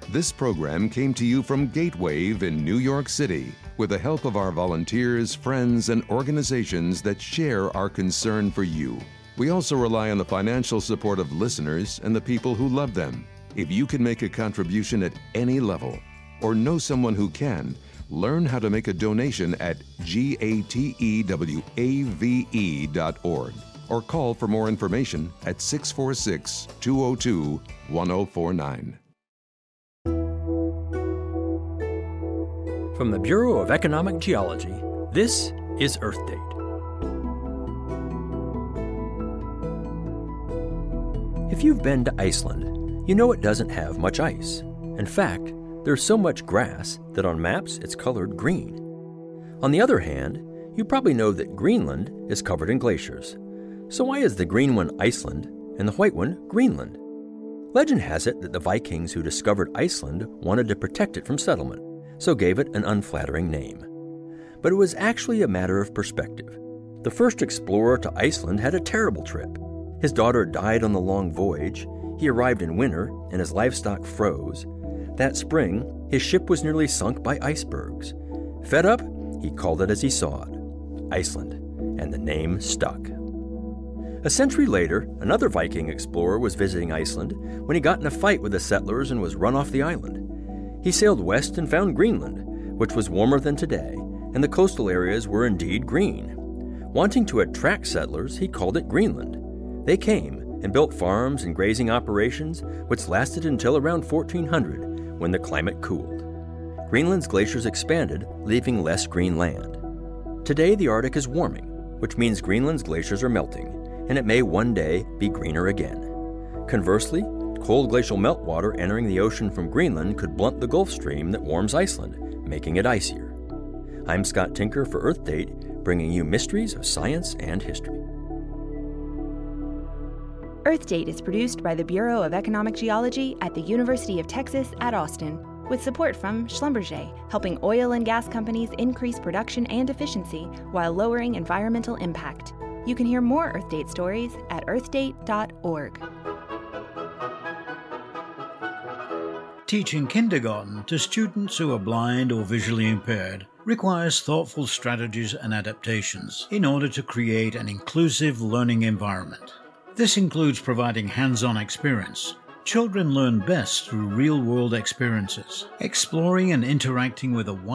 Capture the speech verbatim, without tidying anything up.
This program came to you from Gatewave in New York City with the help of our volunteers, friends, and organizations that share our concern for you. We also rely on the financial support of listeners and the people who love them. If you can make a contribution at any level or know someone who can, learn how to make a donation at gatewave dot org or call for more information at six four six, two oh two, one oh four nine. From the Bureau of Economic Geology, this is Earth Date. If you've been to Iceland, you know it doesn't have much ice. In fact, there's so much grass that on maps it's colored green. On the other hand, you probably know that Greenland is covered in glaciers. So why is the green one Iceland and the white one Greenland? Legend has it that the Vikings who discovered Iceland wanted to protect it from settlement, so gave it an unflattering name. But it was actually a matter of perspective. The first explorer to Iceland had a terrible trip. His daughter died on the long voyage, he arrived in winter, and his livestock froze. That spring, his ship was nearly sunk by icebergs. Fed up, he called it as he saw it, Iceland, and the name stuck. A century later, another Viking explorer was visiting Iceland when he got in a fight with the settlers and was run off the island. He sailed west and found Greenland, which was warmer than today, and the coastal areas were indeed green. Wanting to attract settlers, he called it Greenland. They came and built farms and grazing operations, which lasted until around fourteen hundred, when the climate cooled. Greenland's glaciers expanded, leaving less green land. Today, the Arctic is warming, which means Greenland's glaciers are melting, and it may one day be greener again. Conversely, cold glacial meltwater entering the ocean from Greenland could blunt the Gulf Stream that warms Iceland, making it icier. I'm Scott Tinker for Earth Date, bringing you mysteries of science and history. Earth Date is produced by the Bureau of Economic Geology at the University of Texas at Austin, with support from Schlumberger, helping oil and gas companies increase production and efficiency while lowering environmental impact. You can hear more Earth Date stories at earth date dot org. Teaching kindergarten to students who are blind or visually impaired requires thoughtful strategies and adaptations in order to create an inclusive learning environment. This includes providing hands-on experience. Children learn best through real-world experiences, exploring and interacting with a